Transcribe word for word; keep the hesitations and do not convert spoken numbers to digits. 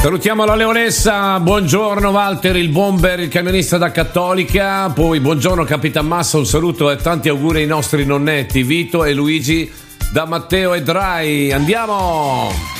Salutiamo la Leonessa, buongiorno Walter, il bomber, il camionista da Cattolica, poi buongiorno Capitan Massa, un saluto e tanti auguri ai nostri nonnetti Vito e Luigi da Matteo e Drai. Andiamo!